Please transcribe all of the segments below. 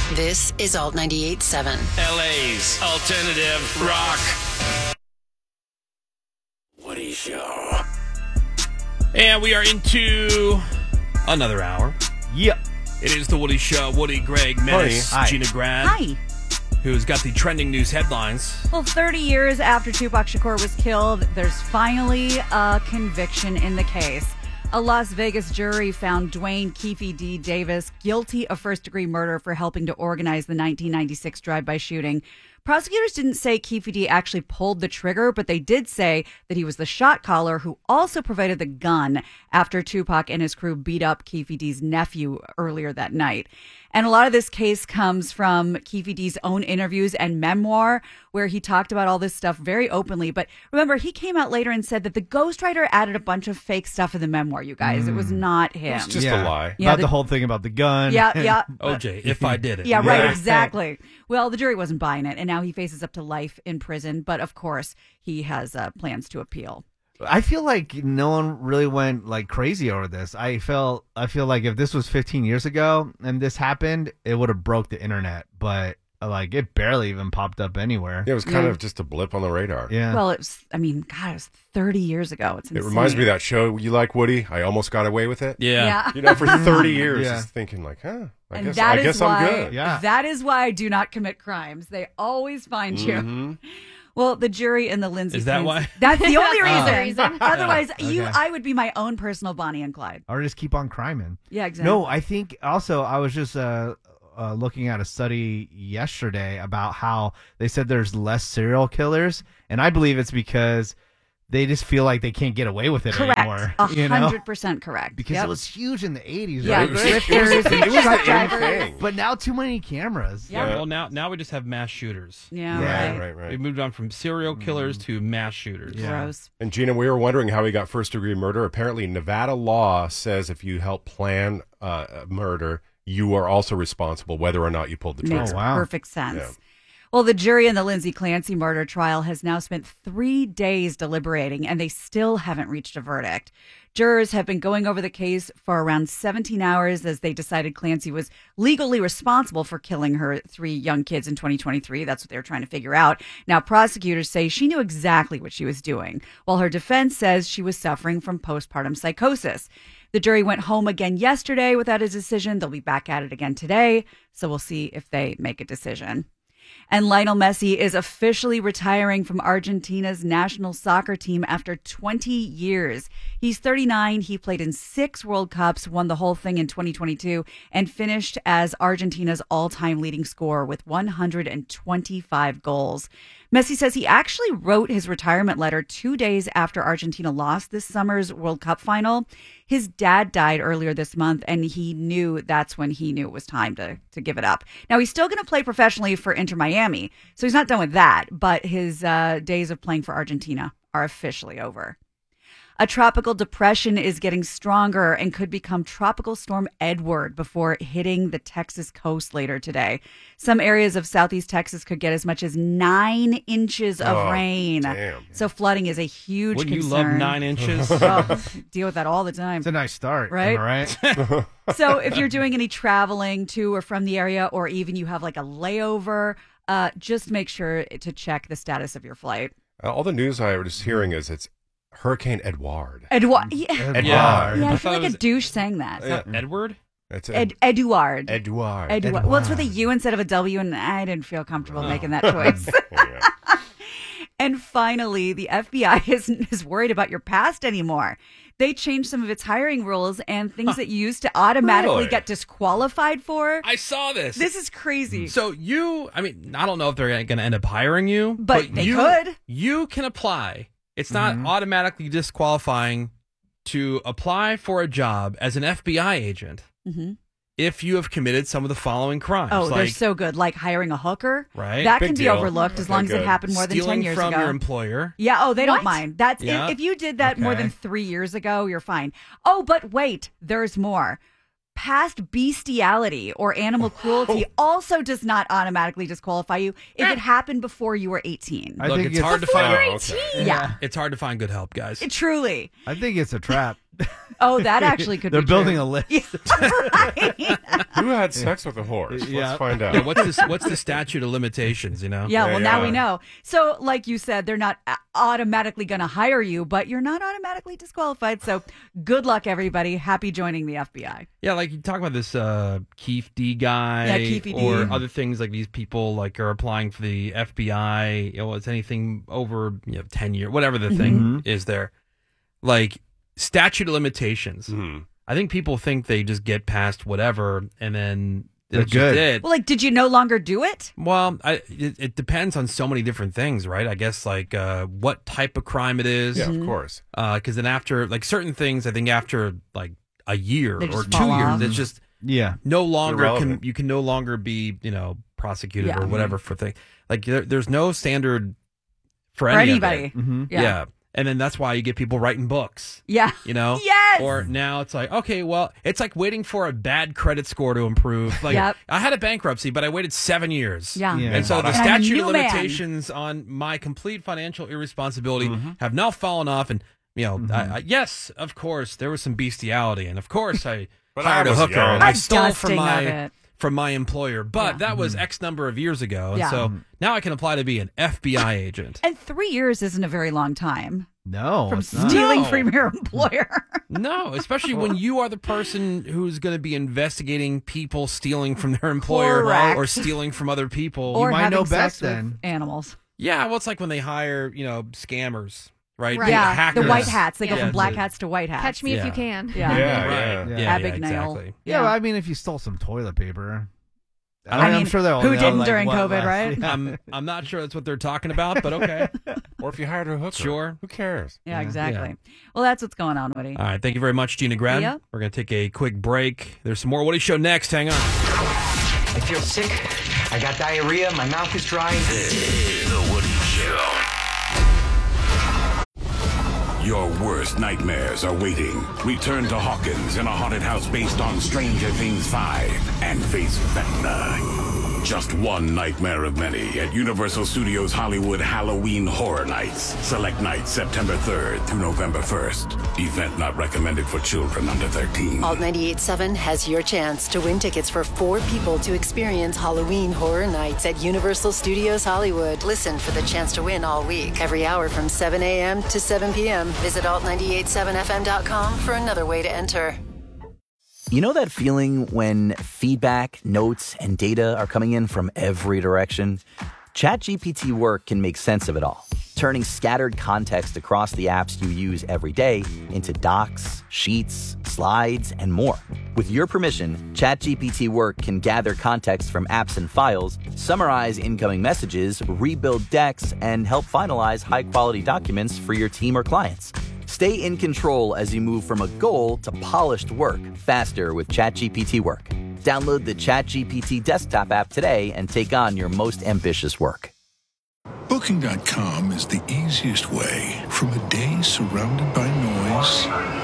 This is Alt 98.7. LA's alternative rock. Woody Show. And we are into another hour. Yep. It is the Woody Show. Woody, Greg, Menace, Hi. Gina Grad. Hi. Who's got the trending news headlines. Well, 30 years after Tupac Shakur was killed, there's finally a conviction in the case. A Las Vegas jury found Dwayne Keefe D. Davis guilty of first-degree murder for helping to organize the 1996 drive-by shooting. Prosecutors didn't say Keefe D. actually pulled the trigger, but they did say that he was the shot caller who also provided the gun after Tupac and his crew beat up Keefe D.'s nephew earlier that night. And a lot of this case comes from Keefe D.'s own interviews and memoir, where he talked about all this stuff very openly. But remember, he came out later and said that the ghostwriter added a bunch of fake stuff in the memoir, you guys. It was not him. It's just a lie. Yeah, About the whole thing about the gun. Yeah. OJ, if I did it. Yeah, right, Yeah. exactly. Well, the jury wasn't buying it, and now he faces up to life in prison. But of course, he has plans to appeal. I feel like no one really went like crazy over this. I feel like if this was 15 years ago and this happened, it would have broke the internet. But like it barely even popped up anywhere. It was kind of just a blip on the radar. Yeah. Well, it was 30 years ago. It's insane. It reminds me of that show you like, Woody. I almost got away with it. Yeah. You know, for 30 years, Yeah. just thinking like, I And guess I'm good. Yeah. That is why I do not commit crimes. They always find you. Mm-hmm. Well, the jury in the Lindsay Is that Clinton- why? That's the only That's the reason. reason. Otherwise, Okay. I would be my own personal Bonnie and Clyde. Or just keep on criming. Yeah, exactly. No, I think also I was just looking at a study yesterday about how they said there's less serial killers, and I believe it's because they just feel like they can't get away with it Correct. anymore. You know? 100% correct. Because Yep. it was huge in the 80s, Yeah, right? It was drifters, it was truck an drivers. thing. But now too many cameras. Yeah. Well, now we just have mass shooters. Yeah, Yeah, right. Right. We moved on from serial killers to mass shooters. Yeah. Gross. And Gina, we were wondering how he got first-degree murder. Apparently, Nevada law says if you help plan a murder, you are also responsible, whether or not you pulled the trigger. Makes Oh, wow. perfect sense. Yeah. Well, the jury in the Lindsay Clancy murder trial has now spent 3 days deliberating, and they still haven't reached a verdict. Jurors have been going over the case for around 17 hours as they decided Clancy was legally responsible for killing her 3 young kids in 2023. That's what they were trying to figure out. Now, prosecutors say she knew exactly what she was doing, while her defense says she was suffering from postpartum psychosis. The jury went home again yesterday without a decision. They'll be back at it again today, so we'll see if they make a decision. And Lionel Messi is officially retiring from Argentina's national soccer team after 20 years. He's 39. He played in 6 World Cups, won the whole thing in 2022, and finished as Argentina's all-time leading scorer with 125 goals. Messi says he actually wrote his retirement letter 2 days after Argentina lost this summer's World Cup final. His dad died earlier this month, and that's when he knew it was time to give it up. Now, he's still going to play professionally for Inter Miami, so he's not done with that, but his days of playing for Argentina are officially over. A tropical depression is getting stronger and could become Tropical Storm Edward before hitting the Texas coast later today. Some areas of southeast Texas could get as much as 9 inches of rain. damn. So flooding is a huge Wouldn't you concern. love 9 inches? Oh, deal with that all the time. It's a nice start. Right? Am I right? So if you're doing any traveling to or from the area, or even you have like a layover, just make sure to check the status of your flight. All the news I was hearing is it's Hurricane Edouard. Eduard. Yeah, Edward. Yeah. I I feel thought like it a was- douche saying that. Yeah. Edward? It's Eduard. Edouard. Eduard. Well, it's with a U instead of a W, and I didn't feel comfortable making that choice. Yeah. And finally, the FBI isn't as worried about your past anymore. They changed some of its hiring rules and things that you used to automatically Really? get disqualified for. I saw this. This is crazy. So I don't know if they're going to end up hiring you. But they could. You can apply. It's not automatically disqualifying to apply for a job as an FBI agent if you have committed some of the following crimes. Oh, they're like so good. Like hiring a hooker. Right. That Big can be deal. overlooked as Okay, long as it good. happened more than 10 stealing years from ago. your employer. Yeah, oh, they don't What? mind. That's Yeah. if you did that more Okay. than 3 years ago, you're fine. Oh, but wait, there's more. Past bestiality or animal cruelty also does not automatically disqualify you if it happened before you were 18. I Look, think it's hard to find. Oh, okay. Yeah. It's hard to find good help, guys. Truly. I think it's a trap. Oh, that actually could They're be building true. a list. Right. Who had sex with a horse? Yeah. Let's find out. Yeah, what's the statute of limitations, you know? Yeah, well, now yeah. we know. So, like you said, they're not automatically going to hire you, but you're not automatically disqualified. So, good luck, everybody. Happy joining the FBI. Yeah, like you talk about this Keefe D guy, Yeah, Keefe D. or other things like these people like are applying for the FBI. You know, it's anything over 10 years, whatever the thing is there. Like statute of limitations. Mhm. I think people think they just get past whatever and then They're it's good. just it. Well, like, did you no longer do it? Well, it depends on so many different things, right? I guess like what type of crime it is. Yeah, of course. Because then after like certain things, I think after like a year They or just 2 fall years, off. it's just Yeah. no longer Irrelevant. you can no longer be prosecuted Yeah. or whatever for things. Like there's no standard for For any of anybody. it. Mm-hmm. Yeah. And then that's why you get people writing books. Yeah. Yes. Or now it's like, okay, well, it's like waiting for a bad credit score to improve. Like, Yep. I had a bankruptcy, but I waited 7 years. Yeah. Yeah. And so the And I'm a statute new of man. limitations on my complete financial irresponsibility have now fallen off. And, yes, of course, there was some bestiality. And of course, I But I hired a was hooker young. and I A stole dusting of it. from my employer. But that was X number of years ago. And Yeah. so now I can apply to be an FBI agent. And 3 years isn't a very long time No. from it's not. stealing No. from your employer. No, especially when you are the person who's going to be investigating people stealing from their employer Correct. or stealing from other people. Or might having know sex best with then. animals. Yeah, well, it's like when they hire, scammers, right? Right. Yeah, Hackers. the white hats. They go Yeah. from black hats to white hats. Catch me if Yeah. you can. Yeah. Yeah, Right. yeah. Yeah, Abigail. exactly. Yeah, well, I mean, if you stole some toilet paper. I I'm mean, sure they'll who know, didn't like, during what COVID, last- right? Yeah. I'm not sure that's what they're talking about, but okay. Or if you hired a hooker. Sure. Who cares? Yeah, exactly. Yeah. Well, that's what's going on, Woody. All right, thank you very much, Gina Grad. Yep. We're going to take a quick break. There's some more Woody Show next. Hang on. I feel sick. I got diarrhea. My mouth is dry. The Woody Show. Your worst nightmares are waiting. Return to Hawkins in a haunted house based on Stranger Things 5 and face Vecna. Just one nightmare of many at Universal Studios Hollywood Halloween Horror Nights. Select nights September 3rd through November 1st. Event not recommended for children under 13. Alt 98.7 has your chance to win tickets for 4 people to experience Halloween Horror Nights at Universal Studios Hollywood. Listen for the chance to win all week, every hour from 7 a.m. to 7 p.m. Visit alt987fm.com for another way to enter. You know that feeling when feedback, notes, and data are coming in from every direction? ChatGPT Work can make sense of it all, turning scattered context across the apps you use every day into docs, sheets, slides, and more. With your permission, ChatGPT Work can gather context from apps and files, summarize incoming messages, rebuild decks, and help finalize high-quality documents for your team or clients. Stay in control as you move from a goal to polished work faster with ChatGPT Work. Download the ChatGPT desktop app today and take on your most ambitious work. Booking.com is the easiest way from a day surrounded by noise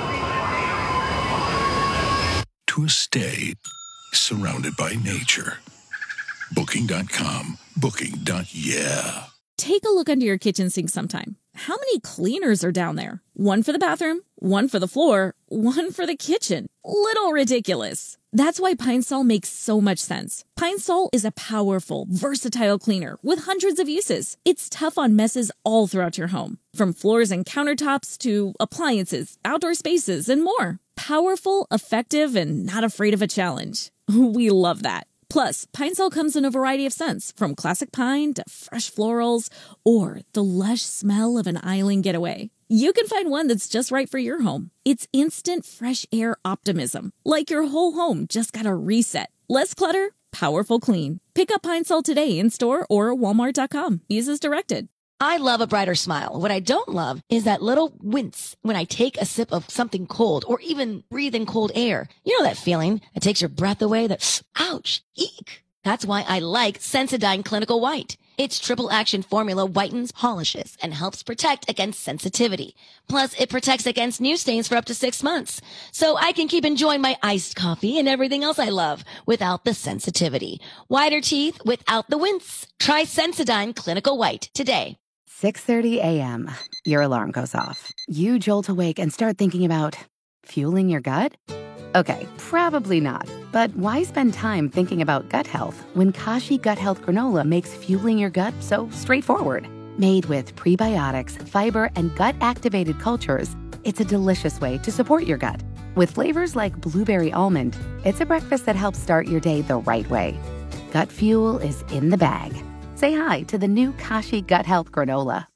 to a stay surrounded by nature. Booking.com. Booking.yeah. Take a look under your kitchen sink sometime. How many cleaners are down there? One for the bathroom, one for the floor, one for the kitchen. Little ridiculous. That's why Pine Sol makes so much sense. Pine Sol is a powerful, versatile cleaner with hundreds of uses. It's tough on messes all throughout your home, from floors and countertops to appliances, outdoor spaces, and more. Powerful, effective, and not afraid of a challenge. We love that. Plus, Pine Sol comes in a variety of scents, from classic pine to fresh florals, or the lush smell of an island getaway. You can find one that's just right for your home. It's instant fresh air optimism, like your whole home just got a reset. Less clutter, powerful clean. Pick up Pine Sol today in store or walmart.com. Use as directed. I love a brighter smile. What I don't love is that little wince when I take a sip of something cold or even breathe in cold air. You know that feeling that takes your breath away, that ouch, eek. That's why I like Sensodyne Clinical White. Its triple action formula whitens, polishes, and helps protect against sensitivity. Plus, it protects against new stains for up to 6 months. So I can keep enjoying my iced coffee and everything else I love without the sensitivity. Whiter teeth without the wince. Try Sensodyne Clinical White today. 6:30 a.m. Your alarm goes off. You jolt awake and start thinking about Fueling your gut? Okay, probably not. But why spend time thinking about gut health when Kashi Gut Health Granola makes fueling your gut so straightforward? Made with prebiotics, fiber, and gut-activated cultures, it's a delicious way to support your gut. With flavors like blueberry almond, it's a breakfast that helps start your day the right way. Gut fuel is in the bag. Say hi to the new Kashi Gut Health Granola.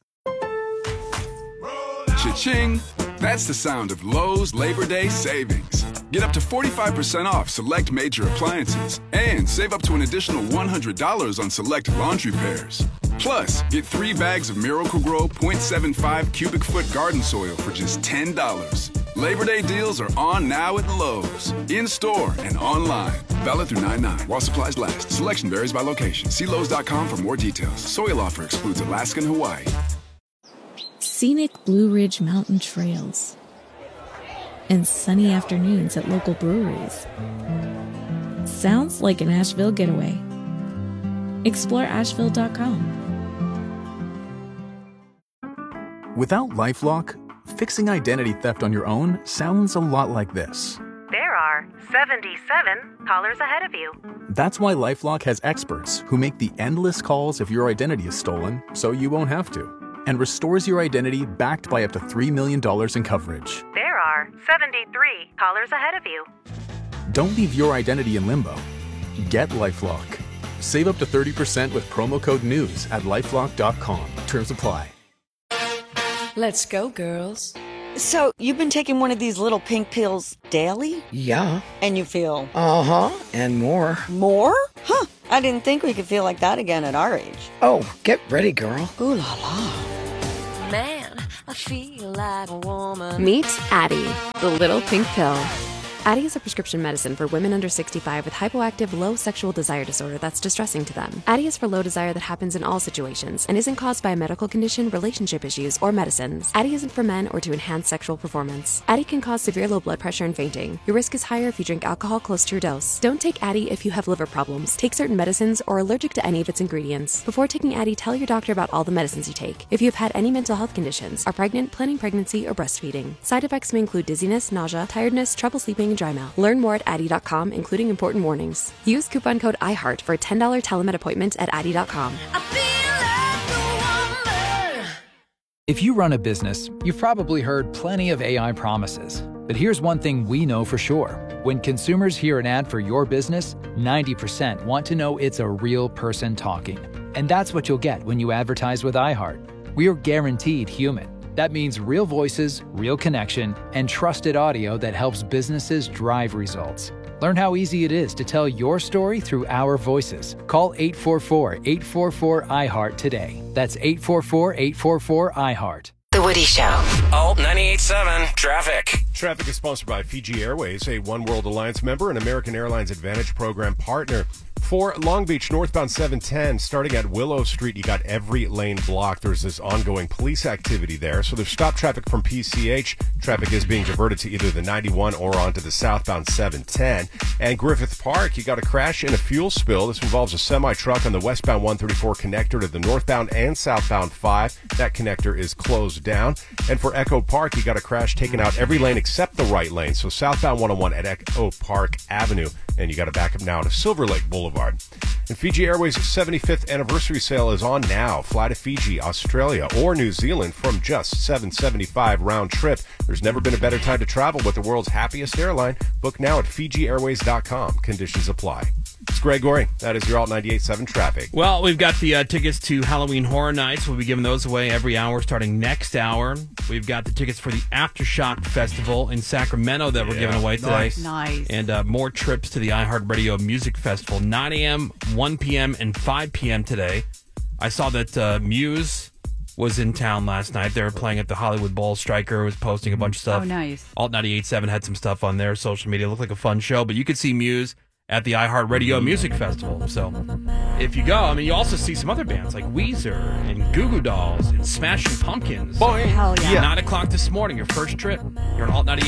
Cha-ching! That's the sound of Lowe's Labor Day savings. Get up to 45% off select major appliances and save up to an additional $100 on select laundry pairs. Plus, get 3 bags of Miracle-Gro 0.75 cubic foot garden soil for just $10. Labor Day deals are on now at Lowe's. In-store and online. Valid through 9/9 while supplies last. Selection varies by location. See Lowe's.com for more details. Soil offer excludes Alaska and Hawaii. Scenic Blue Ridge Mountain trails, and sunny afternoons at local breweries. Sounds like an Asheville getaway. Explore Asheville.com. Without LifeLock, fixing identity theft on your own sounds a lot like this. There are 77 callers ahead of you. That's why LifeLock has experts who make the endless calls if your identity is stolen so you won't have to, and restores your identity backed by up to $3 million in coverage. There are 73 callers ahead of you. Don't leave your identity in limbo. Get LifeLock. Save up to 30% with promo code NEWS at LifeLock.com. Terms apply. Let's go, girls. So, you've been taking one of these little pink pills daily? Yeah. And you feel? Uh-huh, and more. More? Huh, I didn't think we could feel like that again at our age. Oh, get ready, girl. Ooh la la. Man, I feel like a woman. Meet Addyi, the little pink pill. Addyi is a prescription medicine for women under 65 with hypoactive low sexual desire disorder that's distressing to them. Addyi is for low desire that happens in all situations and isn't caused by a medical condition, relationship issues, or medicines. Addyi isn't for men or to enhance sexual performance. Addyi can cause severe low blood pressure and fainting. Your risk is higher if you drink alcohol close to your dose. Don't take Addyi if you have liver problems, take certain medicines, or are allergic to any of its ingredients. Before taking Addyi, tell your doctor about all the medicines you take. If you have had any mental health conditions, are pregnant, planning pregnancy, or breastfeeding. Side effects may include dizziness, nausea, tiredness, trouble sleeping, and dry mouth. Learn more at Addyi.com, including important warnings. Use coupon code IHEART for a $10 telemed appointment at Addyi.com. If you run a business, you've probably heard plenty of AI promises. But here's one thing we know for sure. When consumers hear an ad for your business, 90% want to know it's a real person talking. And that's what you'll get when you advertise with iHeart. We're guaranteed human. That means real voices, real connection, and trusted audio that helps businesses drive results. Learn how easy it is to tell your story through our voices. Call 844-844-iHeart today. That's 844-844-iHeart. The Woody Show. Alt 98.7 Traffic. Traffic is sponsored by Fiji Airways, a One World Alliance member and American Airlines Advantage Program partner. For Long Beach, northbound 710, starting at Willow Street, you got every lane blocked. There's this ongoing police activity there. So there's stop traffic from PCH. Traffic is being diverted to either the 91 or onto the southbound 710. And Griffith Park, you got a crash and a fuel spill. This involves a semi-truck on the westbound 134 connector to the northbound and southbound 5. That connector is closed down. And for Echo Park, you got a crash taking out every lane except the right lane. So southbound 101 at Echo Park Avenue. And you got to back up now to Silver Lake Boulevard. And Fiji Airways' 75th anniversary sale is on now. Fly to Fiji, Australia, or New Zealand from just $775 round trip. There's never been a better time to travel with the world's happiest airline. Book now at FijiAirways.com. Conditions apply. It's Greg Gorey. That is your Alt 98.7 Traffic. Well, we've got the tickets to Halloween Horror Nights. We'll be giving those away every hour starting next hour. We've got the tickets for the Aftershock Festival in Sacramento that we're giving away today. Nice. And more trips to the iHeartRadio Music Festival, 9 a.m., 1 p.m., and 5 p.m. today. I saw that Muse was in town last night. They were playing at the Hollywood Bowl. Stryker was posting a bunch of stuff. Oh, nice. Alt 98.7 had some stuff on their social media. It looked like a fun show, but you could see Muse at the iHeartRadio Music Festival. So if you go, I mean, you also see some other bands like Weezer and Goo Goo Dolls and Smashing Pumpkins. Hell yeah. 9 o'clock this morning, your first trip. You're on Alt 98.7.